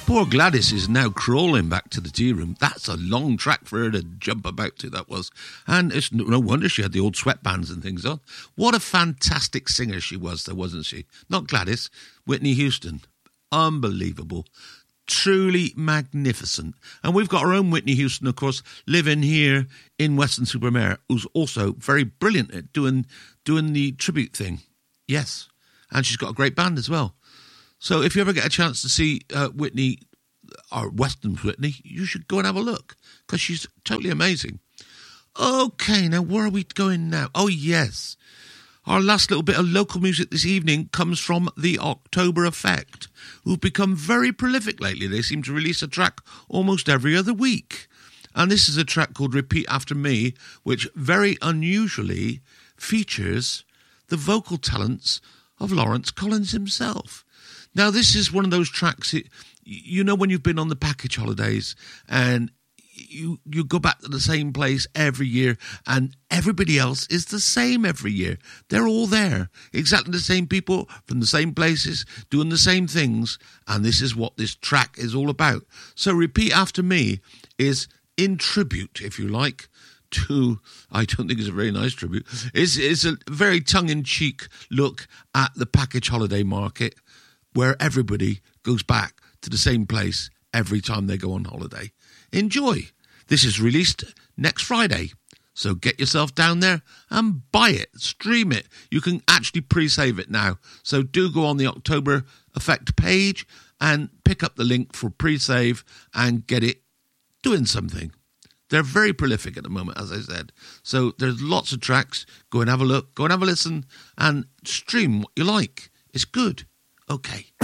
Poor Gladys is now crawling back to the tea room. That's a long track for her to jump about to, that was. And it's no wonder she had the old sweatbands and things on. What a fantastic singer she was, though, wasn't she? Not Gladys, Whitney Houston. Unbelievable. Truly magnificent. And we've got our own Whitney Houston, of course, living here in Weston-super-Mare, who's also very brilliant at doing the tribute thing. Yes. And she's got a great band as well. So if you ever get a chance to see Whitney, or Weston's Whitney, you should go and have a look, because she's totally amazing. Okay, now where are we going now? Oh, yes. Our last little bit of local music this evening comes from the October Effect, who've become very prolific lately. They seem to release a track almost every other week. And this is a track called Repeat After Me, which very unusually features the vocal talents of Lawrence Collins himself. Now, this is one of those tracks, you know, when you've been on the package holidays and you go back to the same place every year and everybody else is the same every year. They're all there, exactly the same people from the same places, doing the same things, and this is what this track is all about. So Repeat After Me is in tribute, if you like, to, I don't think it's a very nice tribute, it's a very tongue-in-cheek look at the package holiday market, where everybody goes back to the same place every time they go on holiday. Enjoy. This is released next Friday, so get yourself down there and buy it, stream it. You can actually pre-save it now, so do go on the October Effect page and pick up the link for pre-save and get it doing something. They're very prolific at the moment, as I said. So there's lots of tracks. Go and have a look, go and have a listen, and stream what you like. It's good. Okay.